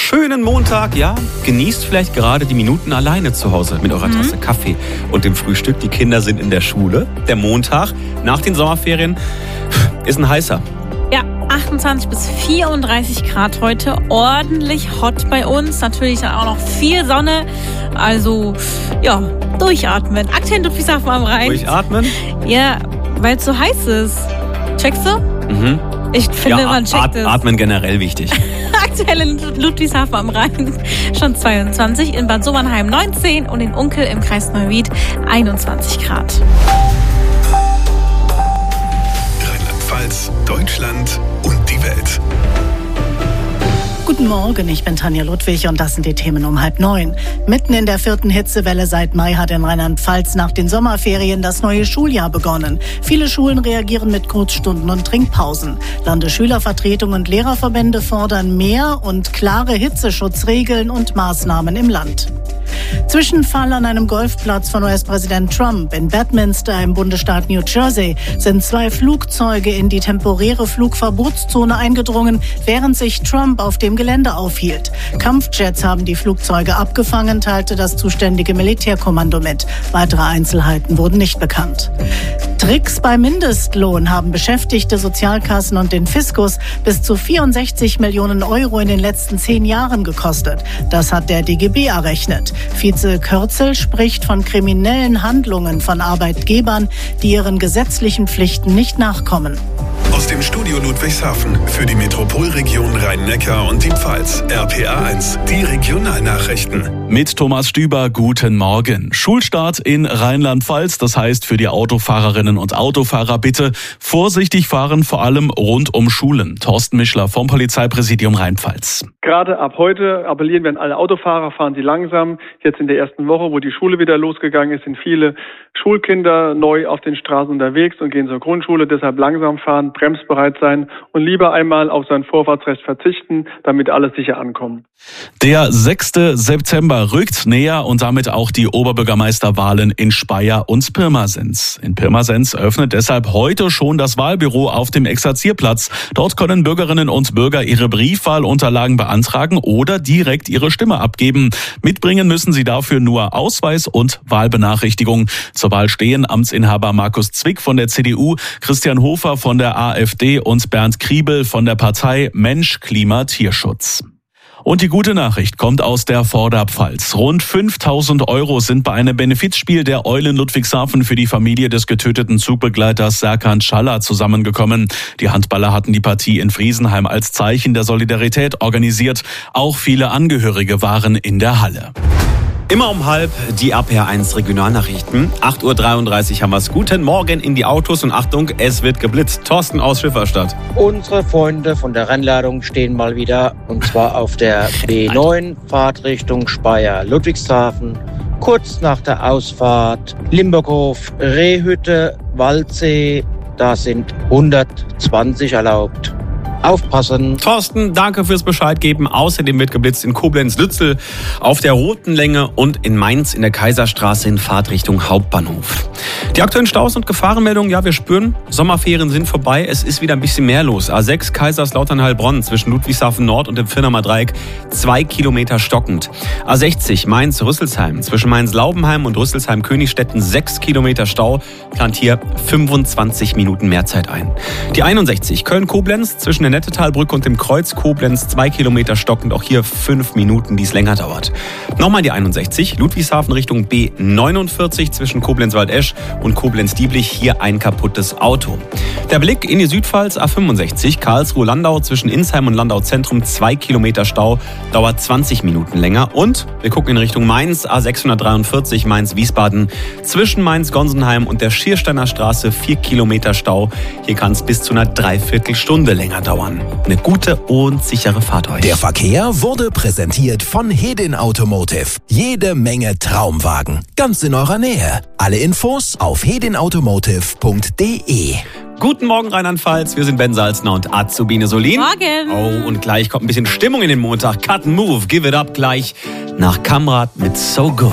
schönen Montag, ja. Genießt vielleicht gerade die Minuten alleine zu Hause mit eurer Tasse Kaffee und dem Frühstück. Die Kinder sind in der Schule. Der Montag nach den Sommerferien ist ein heißer. Ja, 28 bis 34 Grad heute. Ordentlich hot bei uns. Natürlich dann auch noch viel Sonne. Also, ja, durchatmen. Aktuell in Ludwigshafen am Rhein. Durchatmen? Ja, weil es so heiß ist. Checkst du? Mhm. Ich finde, ja, man checkt es. Atmen generell wichtig. Aktuell in Ludwigshafen am Rhein schon 22, in Bad Sobernheim 19 und in Unkel im Kreis Neuwied 21 Grad. Rheinland-Pfalz, Deutschland und die Welt. Guten Morgen, ich bin Tanja Ludwig und das sind die Themen um 8:30. Mitten in der 4. Hitzewelle seit Mai hat in Rheinland-Pfalz nach den Sommerferien das neue Schuljahr begonnen. Viele Schulen reagieren mit Kurzstunden und Trinkpausen. Landesschülervertretung und Lehrerverbände fordern mehr und klare Hitzeschutzregeln und Maßnahmen im Land. Zwischenfall an einem Golfplatz von US-Präsident Trump. In Bedminster im Bundesstaat New Jersey sind 2 Flugzeuge in die temporäre Flugverbotszone eingedrungen, während sich Trump auf dem Gelände aufhielt. Kampfjets haben die Flugzeuge abgefangen, teilte das zuständige Militärkommando mit. Weitere Einzelheiten wurden nicht bekannt. Tricks beim Mindestlohn haben Beschäftigte, Sozialkassen und den Fiskus bis zu 64 Millionen Euro in den letzten 10 Jahren gekostet. Das hat der DGB errechnet. Vize Kürzel spricht von kriminellen Handlungen von Arbeitgebern, die ihren gesetzlichen Pflichten nicht nachkommen. Aus dem Studio Ludwigshafen für die Metropolregion Rhein-Neckar und die Pfalz. RPA1, die Regionalnachrichten. Mit Thomas Stüber, guten Morgen. Schulstart in Rheinland-Pfalz, das heißt für die Autofahrerinnen und Autofahrer bitte vorsichtig fahren, vor allem rund um Schulen. Thorsten Mischler vom Polizeipräsidium Rheinpfalz. Gerade ab heute appellieren wir an alle Autofahrer, fahren Sie langsam. Jetzt in der ersten Woche, wo die Schule wieder losgegangen ist, sind viele Schulkinder neu auf den Straßen unterwegs und gehen zur Grundschule. Deshalb langsam fahren, bremsbereit sein und lieber einmal auf sein Vorfahrtsrecht verzichten, damit alle sicher ankommen. Der 6. September rückt näher und damit auch die Oberbürgermeisterwahlen in Speyer und Pirmasens. In Pirmasens öffnet deshalb heute schon das Wahlbüro auf dem Exerzierplatz. Dort können Bürgerinnen und Bürger ihre Briefwahlunterlagen beantragen oder direkt ihre Stimme abgeben. Mitbringen müssen sie dafür nur Ausweis und Wahlbenachrichtigung. Zur Wahl stehen Amtsinhaber Markus Zwick von der CDU, Christian Hofer von der AfD und Bernd Kriebel von der Partei Mensch, Klima, Tierschutz. Und die gute Nachricht kommt aus der Vorderpfalz. Rund 5.000 Euro sind bei einem Benefizspiel der Eulen Ludwigshafen für die Familie des getöteten Zugbegleiters Serkan Schaller zusammengekommen. Die Handballer hatten die Partie in Friesenheim als Zeichen der Solidarität organisiert. Auch viele Angehörige waren in der Halle. Immer um 12:30 die RPA1 Regionalnachrichten. 8:33 haben wir es. Guten Morgen in die Autos und Achtung, es wird geblitzt. Thorsten aus Schifferstadt. Unsere Freunde von der Rennladung stehen mal wieder und zwar auf der B9 Fahrtrichtung Speyer-Ludwigshafen. Kurz nach der Ausfahrt Limburghof, Rehhütte, Waldsee, da sind 120 erlaubt. Aufpassen. Thorsten, danke fürs Bescheid geben. Außerdem wird geblitzt in Koblenz-Lützel auf der Roten Länge und in Mainz in der Kaiserstraße in Fahrtrichtung Hauptbahnhof. Die aktuellen Staus und Gefahrenmeldungen, ja, wir spüren, Sommerferien sind vorbei. Es ist wieder ein bisschen mehr los. A6 Kaiserslautern-Heilbronn zwischen Ludwigshafen Nord und dem Firnamer Dreieck 2 Kilometer stockend. A60 Mainz-Rüsselsheim zwischen Mainz-Laubenheim und Rüsselsheim-Königstetten 6 Kilometer Stau. Plant hier 25 Minuten Mehrzeit ein. Die 61 Köln-Koblenz zwischen der Nettetalbrücke und dem Kreuz Koblenz 2 Kilometer stockend. Auch hier 5 Minuten, die es länger dauert. Nochmal die 61 Ludwigshafen Richtung B49 zwischen Koblenz-Waldesch und Koblenz-Dieblich. Hier ein kaputtes Auto. Der Blick in die Südpfalz A65 Karlsruhe-Landau zwischen Insheim und Landau Zentrum 2 Kilometer Stau. Dauert 20 Minuten länger. Und wir gucken in Richtung Mainz A643 Mainz-Wiesbaden zwischen Mainz-Gonsenheim und der Schiersteiner Straße 4 Kilometer Stau. Hier kann es bis zu einer Dreiviertelstunde länger dauern. Eine gute und sichere Fahrt euch. Der Verkehr wurde präsentiert von Hedin Automotive. Jede Menge Traumwagen. Ganz in eurer Nähe. Alle Infos auf hedinautomotive.de. Guten Morgen Rheinland-Pfalz, wir sind Ben Salzner und Azubine Solin. Morgen. Oh, und gleich kommt ein bisschen Stimmung in den Montag. Cut and Move, give it up gleich nach Kamrat mit So Good.